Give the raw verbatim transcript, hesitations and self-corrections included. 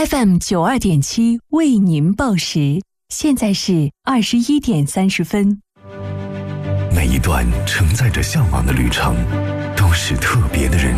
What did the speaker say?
F M 九二点七为您报时，现在是二十一点三十分。 每一段承载着向往的旅程，都是特别的人